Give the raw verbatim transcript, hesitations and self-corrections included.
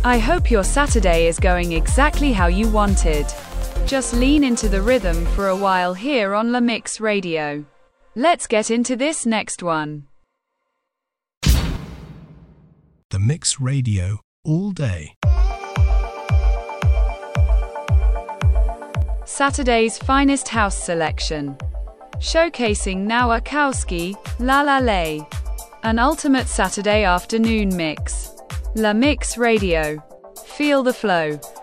I hope your Saturday is going exactly how you wanted. Just lean into the rhythm for a while here on La Mix Radio. Let's get into this next one. The Mix Radio, all day. Saturday's finest house selection. Showcasing Noah Kowski, La La Lay. An ultimate Saturday afternoon mix. La Mix Radio. Feel the flow.